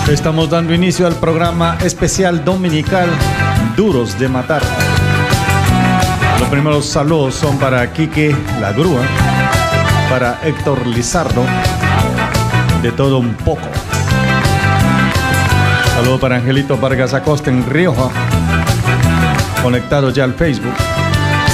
Estamos dando inicio al programa especial dominical Duros de Matar. Los primeros saludos son para Quique La Grúa, para Héctor Lizardo, de todo un poco. Saludo para Angelito Vargas Acosta en Rioja, conectado ya al Facebook.